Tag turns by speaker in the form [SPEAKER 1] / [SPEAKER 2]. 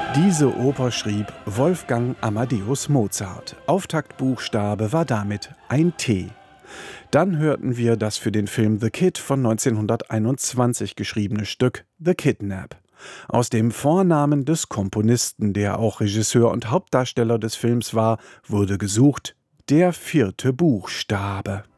[SPEAKER 1] Diese Oper schrieb Wolfgang Amadeus Mozart. Auftaktbuchstabe war damit ein T. Dann hörten wir das für den Film The Kid von 1921 geschriebene Stück The Kidnap. Aus dem Vornamen des Komponisten, der auch Regisseur und Hauptdarsteller des Films war, wurde gesucht der vierte Buchstabe.